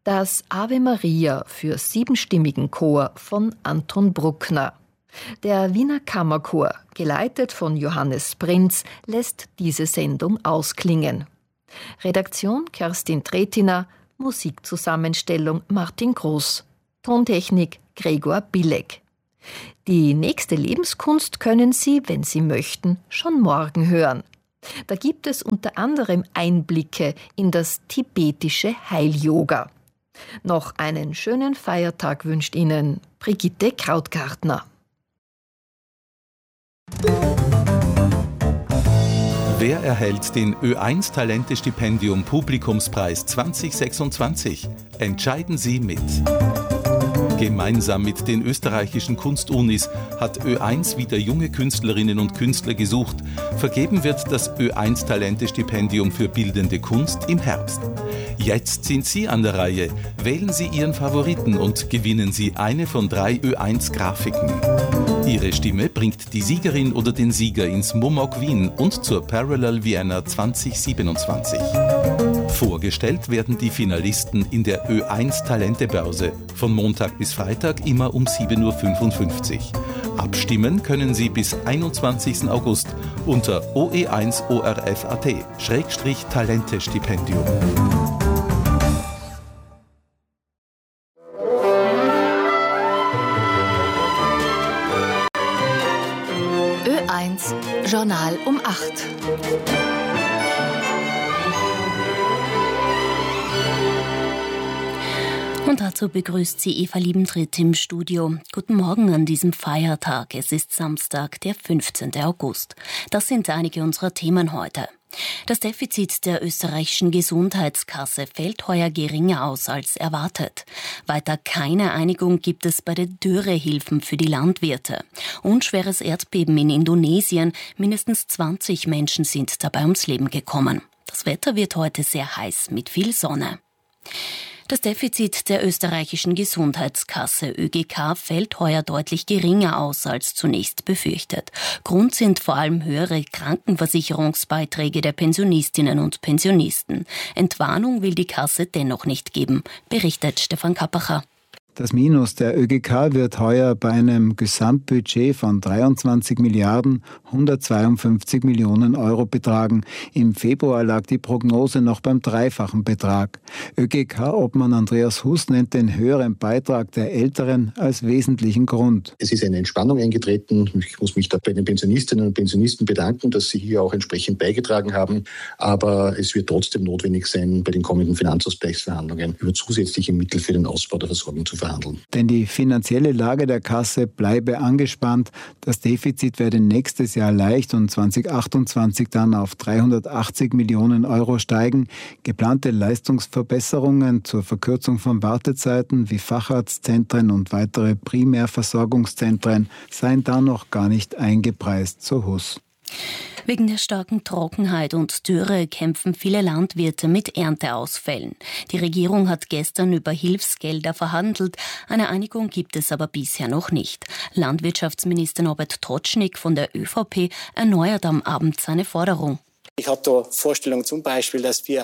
Das Ave Maria für 7-stimmigen Chor von Anton Bruckner. Der Wiener Kammerchor, geleitet von Johannes Prinz, lässt diese Sendung ausklingen. Redaktion Kerstin Tretiner, Musikzusammenstellung Martin Groß, Tontechnik Gregor Bilek. Die nächste Lebenskunst können Sie, wenn Sie möchten, schon morgen hören. Da gibt es unter anderem Einblicke in das tibetische Heil-Yoga. Noch einen schönen Feiertag wünscht Ihnen Brigitte Krautgartner. Wer erhält den Ö1-Talente-Stipendium Publikumspreis 2026? Entscheiden Sie mit. Gemeinsam mit den österreichischen Kunstunis hat Ö1 wieder junge Künstlerinnen und Künstler gesucht. Vergeben wird das Ö1-Talente-Stipendium für bildende Kunst im Herbst. Jetzt sind Sie an der Reihe. Wählen Sie Ihren Favoriten und gewinnen Sie eine von 3 Ö1-Grafiken. Ihre Stimme bringt die Siegerin oder den Sieger ins MOMOC Wien und zur Parallel Vienna 2027. Vorgestellt werden die Finalisten in der Ö1 Talentebörse von Montag bis Freitag immer um 7.55 Uhr. Abstimmen können Sie bis 21. August unter oe1orf.at/Talentestipendium. Ö1 Journal um 8. Und dazu begrüßt sie Eva Liebentritt im Studio. Guten Morgen an diesem Feiertag. Es ist Samstag, der 15. August. Das sind einige unserer Themen heute. Das Defizit der österreichischen Gesundheitskasse fällt heuer geringer aus als erwartet. Weiter keine Einigung gibt es bei den Dürrehilfen für die Landwirte. Und schweres Erdbeben in Indonesien. Mindestens 20 Menschen sind dabei ums Leben gekommen. Das Wetter wird heute sehr heiß mit viel Sonne. Das Defizit der österreichischen Gesundheitskasse ÖGK fällt heuer deutlich geringer aus als zunächst befürchtet. Grund sind vor allem höhere Krankenversicherungsbeiträge der Pensionistinnen und Pensionisten. Entwarnung will die Kasse dennoch nicht geben, berichtet Stefan Kappacher. Das Minus der ÖGK wird heuer bei einem Gesamtbudget von 23 Milliarden 152 Millionen Euro betragen. Im Februar lag die Prognose noch beim dreifachen Betrag. ÖGK-Obmann Andreas Huss nennt den höheren Beitrag der Älteren als wesentlichen Grund. Es ist eine Entspannung eingetreten. Ich muss mich da bei den Pensionistinnen und Pensionisten bedanken, dass sie hier auch entsprechend beigetragen haben. Aber es wird trotzdem notwendig sein, bei den kommenden Finanzausgleichsverhandlungen über zusätzliche Mittel für den Ausbau der Versorgung zu verhandeln. Denn die finanzielle Lage der Kasse bleibe angespannt. Das Defizit werde nächstes Jahr leicht und 2028 dann auf 380 Millionen Euro steigen. Geplante Leistungsverbesserungen zur Verkürzung von Wartezeiten wie Facharztzentren und weitere Primärversorgungszentren seien da noch gar nicht eingepreist, so Huss. Wegen der starken Trockenheit und Dürre kämpfen viele Landwirte mit Ernteausfällen. Die Regierung hat gestern über Hilfsgelder verhandelt. Eine Einigung gibt es aber bisher noch nicht. Landwirtschaftsminister Norbert Totschnig von der ÖVP erneuert am Abend seine Forderung. Ich habe da Vorstellungen zum Beispiel, dass wir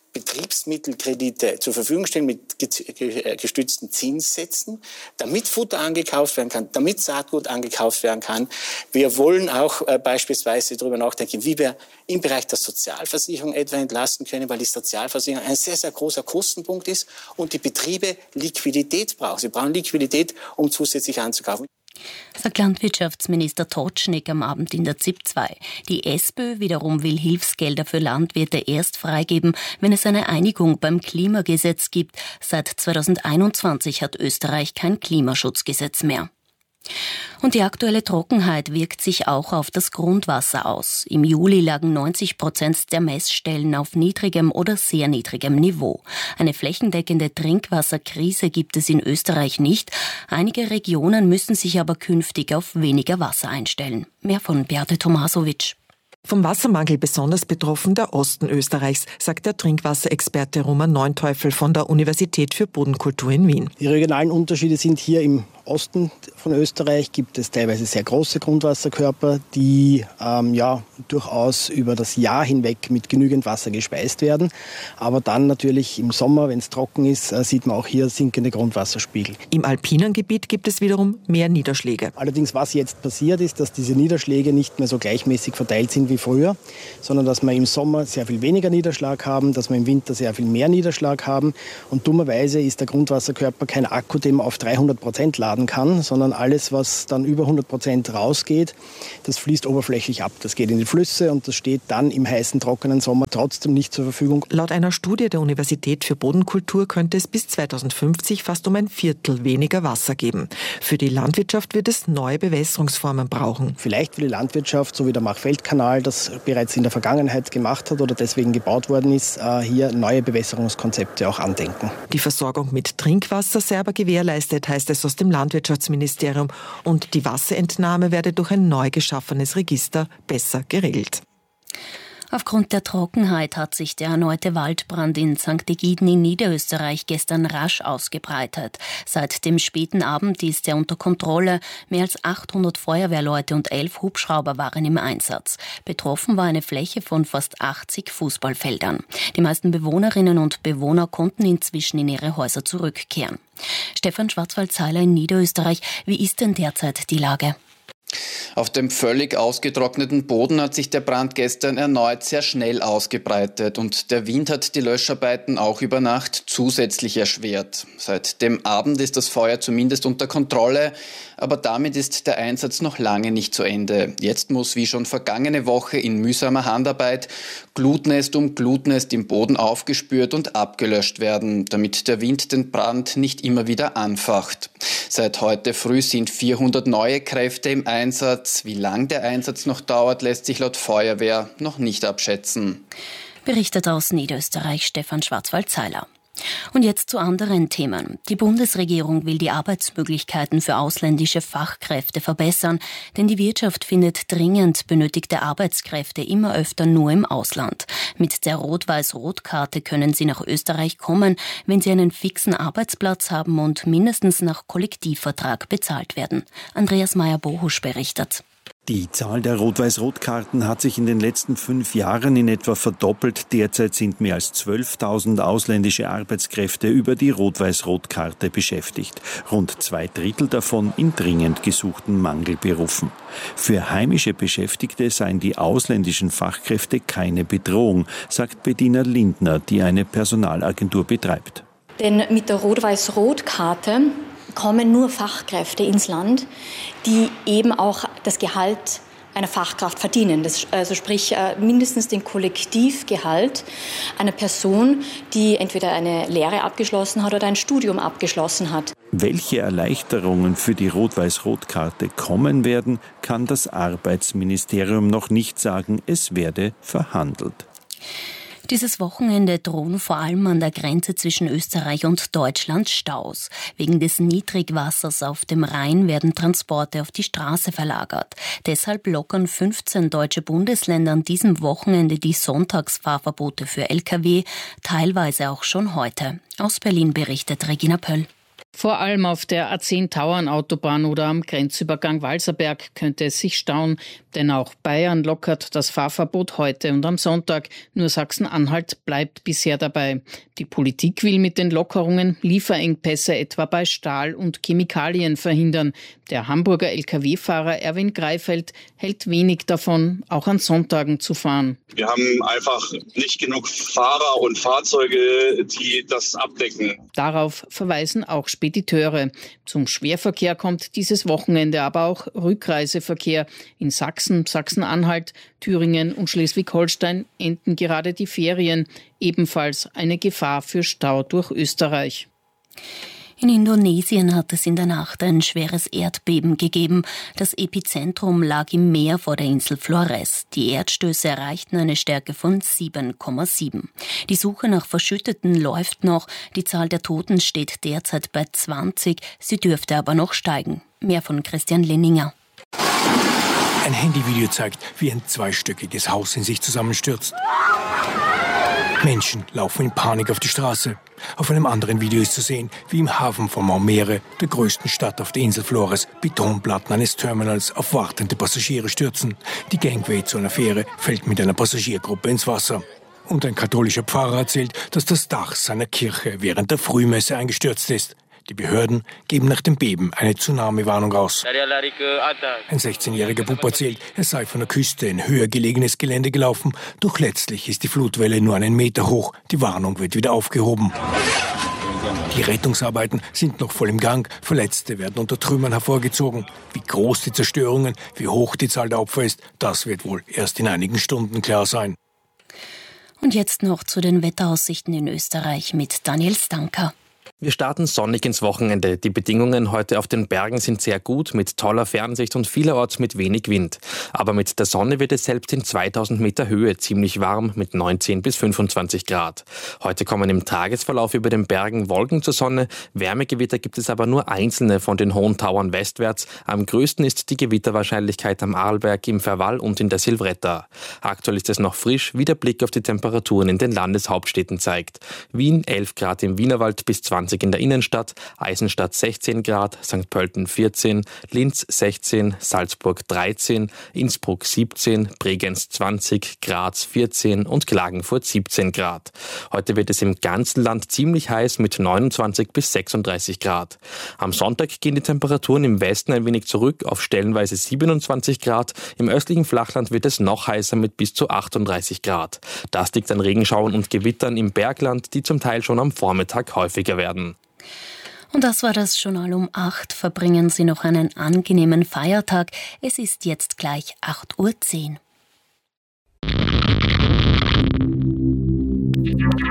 Betriebsmittelkredite zur Verfügung stellen mit gestützten Zinssätzen, damit Futter angekauft werden kann, damit Saatgut angekauft werden kann. Wir wollen auch beispielsweise darüber nachdenken, wie wir im Bereich der Sozialversicherung etwa entlasten können, weil die Sozialversicherung ein sehr, sehr großer Kostenpunkt ist und die Betriebe Liquidität brauchen. Sie brauchen Liquidität, um zusätzlich anzukaufen. Sagt Landwirtschaftsminister Totschnig am Abend in der ZIP 2. Die SPÖ wiederum will Hilfsgelder für Landwirte erst freigeben, wenn es eine Einigung beim Klimagesetz gibt. Seit 2021 hat Österreich kein Klimaschutzgesetz mehr. Und die aktuelle Trockenheit wirkt sich auch auf das Grundwasser aus. Im Juli lagen 90% der Messstellen auf niedrigem oder sehr niedrigem Niveau. Eine flächendeckende Trinkwasserkrise gibt es in Österreich nicht. Einige Regionen müssen sich aber künftig auf weniger Wasser einstellen. Mehr von Beate Tomasovic. Vom Wassermangel besonders betroffen der Osten Österreichs, sagt der Trinkwasserexperte Roman Neunteufel von der Universität für Bodenkultur in Wien. Die regionalen Unterschiede sind hier im Osten von Österreich gibt es teilweise sehr große Grundwasserkörper, die durchaus über das Jahr hinweg mit genügend Wasser gespeist werden. Aber dann natürlich im Sommer, wenn es trocken ist, sieht man auch hier sinkende Grundwasserspiegel. Im alpinen Gebiet gibt es wiederum mehr Niederschläge. Allerdings, was jetzt passiert ist, dass diese Niederschläge nicht mehr so gleichmäßig verteilt sind wie früher, sondern dass wir im Sommer sehr viel weniger Niederschlag haben, dass wir im Winter sehr viel mehr Niederschlag haben. Und dummerweise ist der Grundwasserkörper kein Akku, den man auf 300% laden kann, sondern alles, was dann über 100% rausgeht, das fließt oberflächlich ab. Das geht in die Flüsse und das steht dann im heißen, trockenen Sommer trotzdem nicht zur Verfügung. Laut einer Studie der Universität für Bodenkultur könnte es bis 2050 fast um ein Viertel weniger Wasser geben. Für die Landwirtschaft wird es neue Bewässerungsformen brauchen. Vielleicht will die Landwirtschaft, so wie der Machfeldkanal das bereits in der Vergangenheit gemacht hat oder deswegen gebaut worden ist, hier neue Bewässerungskonzepte auch andenken. Die Versorgung mit Trinkwasser sei aber gewährleistet, heißt es aus dem Landwirtschaftsministerium. Und die Wasserentnahme werde durch ein neu geschaffenes Register besser geregelt. Aufgrund der Trockenheit hat sich der erneute Waldbrand in St. Egiden in Niederösterreich gestern rasch ausgebreitet. Seit dem späten Abend ist er unter Kontrolle. Mehr als 800 Feuerwehrleute und 11 Hubschrauber waren im Einsatz. Betroffen war eine Fläche von fast 80 Fußballfeldern. Die meisten Bewohnerinnen und Bewohner konnten inzwischen in ihre Häuser zurückkehren. Stefan Schwarzwald-Seiler in Niederösterreich, wie ist denn derzeit die Lage? Auf dem völlig ausgetrockneten Boden hat sich der Brand gestern erneut sehr schnell ausgebreitet und der Wind hat die Löscharbeiten auch über Nacht zusätzlich erschwert. Seit dem Abend ist das Feuer zumindest unter Kontrolle, aber damit ist der Einsatz noch lange nicht zu Ende. Jetzt muss wie schon vergangene Woche in mühsamer Handarbeit Glutnest um Glutnest im Boden aufgespürt und abgelöscht werden, damit der Wind den Brand nicht immer wieder anfacht. Seit heute früh sind 400 neue Kräfte im Einsatz. Wie lang der Einsatz noch dauert, lässt sich laut Feuerwehr noch nicht abschätzen. Berichtet aus Niederösterreich Stefan Schwarzwald-Seiler. Und jetzt zu anderen Themen. Die Bundesregierung will die Arbeitsmöglichkeiten für ausländische Fachkräfte verbessern, denn die Wirtschaft findet dringend benötigte Arbeitskräfte immer öfter nur im Ausland. Mit der Rot-Weiß-Rot-Karte können sie nach Österreich kommen, wenn sie einen fixen Arbeitsplatz haben und mindestens nach Kollektivvertrag bezahlt werden. Andreas Meyer-Bohusch berichtet. Die Zahl der Rot-Weiß-Rot-Karten hat sich in den letzten 5 Jahren in etwa verdoppelt. Derzeit sind mehr als 12.000 ausländische Arbeitskräfte über die Rot-Weiß-Rot-Karte beschäftigt. Rund 2/3 davon in dringend gesuchten Mangelberufen. Für heimische Beschäftigte seien die ausländischen Fachkräfte keine Bedrohung, sagt Bettina Lindner, die eine Personalagentur betreibt. Denn mit der Rot-Weiß-Rot-Karte kommen nur Fachkräfte ins Land, die eben auch das Gehalt einer Fachkraft verdienen. Also sprich mindestens den Kollektivgehalt einer Person, die entweder eine Lehre abgeschlossen hat oder ein Studium abgeschlossen hat. Welche Erleichterungen für die Rot-Weiß-Rot-Karte kommen werden, kann das Arbeitsministerium noch nicht sagen. Es werde verhandelt. Dieses Wochenende drohen vor allem an der Grenze zwischen Österreich und Deutschland Staus. Wegen des Niedrigwassers auf dem Rhein werden Transporte auf die Straße verlagert. Deshalb lockern 15 deutsche Bundesländer an diesem Wochenende die Sonntagsfahrverbote für Lkw, teilweise auch schon heute. Aus Berlin berichtet Regina Pöll. Vor allem auf der A10-Tauern-Autobahn oder am Grenzübergang Walserberg könnte es sich stauen, denn auch Bayern lockert das Fahrverbot heute und am Sonntag. Nur Sachsen-Anhalt bleibt bisher dabei. Die Politik will mit den Lockerungen Lieferengpässe etwa bei Stahl und Chemikalien verhindern. Der Hamburger Lkw-Fahrer Erwin Greifeld hält wenig davon, auch an Sonntagen zu fahren. Wir haben einfach nicht genug Fahrer und Fahrzeuge, die das abdecken. Darauf verweisen auch Spediteure. Zum Schwerverkehr kommt dieses Wochenende aber auch Rückreiseverkehr. In Sachsen, Sachsen-Anhalt, Thüringen und Schleswig-Holstein enden gerade die Ferien. Ebenfalls eine Gefahr für Stau durch Österreich. In Indonesien hat es in der Nacht ein schweres Erdbeben gegeben. Das Epizentrum lag im Meer vor der Insel Flores. Die Erdstöße erreichten eine Stärke von 7,7. Die Suche nach Verschütteten läuft noch. Die Zahl der Toten steht derzeit bei 20. Sie dürfte aber noch steigen. Mehr von Christian Lenninger. Ein Handyvideo zeigt, wie ein zweistöckiges Haus in sich zusammenstürzt. Menschen laufen in Panik auf die Straße. Auf einem anderen Video ist zu sehen, wie im Hafen von Maumere, der größten Stadt auf der Insel Flores, Betonplatten eines Terminals auf wartende Passagiere stürzen. Die Gangway zu einer Fähre fällt mit einer Passagiergruppe ins Wasser. Und ein katholischer Pfarrer erzählt, dass das Dach seiner Kirche während der Frühmesse eingestürzt ist. Die Behörden geben nach dem Beben eine Tsunami-Warnung aus. Ein 16-jähriger Bub erzählt, er sei von der Küste in höher gelegenes Gelände gelaufen, doch letztlich ist die Flutwelle nur 1 Meter hoch. Die Warnung wird wieder aufgehoben. Die Rettungsarbeiten sind noch voll im Gang. Verletzte werden unter Trümmern hervorgezogen. Wie groß die Zerstörungen, wie hoch die Zahl der Opfer ist, das wird wohl erst in einigen Stunden klar sein. Und jetzt noch zu den Wetteraussichten in Österreich mit Daniel Stanker. Wir starten sonnig ins Wochenende. Die Bedingungen heute auf den Bergen sind sehr gut, mit toller Fernsicht und vielerorts mit wenig Wind. Aber mit der Sonne wird es selbst in 2000 Meter Höhe ziemlich warm mit 19 bis 25 Grad. Heute kommen im Tagesverlauf über den Bergen Wolken zur Sonne. Wärmegewitter gibt es aber nur einzelne von den hohen Tauern westwärts. Am größten ist die Gewitterwahrscheinlichkeit am Arlberg, im Verwall und in der Silvretta. Aktuell ist es noch frisch, wie der Blick auf die Temperaturen in den Landeshauptstädten zeigt. Wien 11 Grad im Wienerwald bis 20 in der Innenstadt, Eisenstadt 16 Grad, St. Pölten 14, Linz 16, Salzburg 13, Innsbruck 17, Bregenz 20, Graz 14 und Klagenfurt 17 Grad. Heute wird es im ganzen Land ziemlich heiß mit 29 bis 36 Grad. Am Sonntag gehen die Temperaturen im Westen ein wenig zurück auf stellenweise 27 Grad. Im östlichen Flachland wird es noch heißer mit bis zu 38 Grad. Das liegt an Regenschauern und Gewittern im Bergland, die zum Teil schon am Vormittag häufiger werden. Und das war das Journal um 8. Verbringen Sie noch einen angenehmen Feiertag. Es ist jetzt gleich 8:10 Uhr.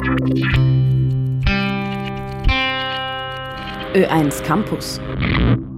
Ö1 Campus.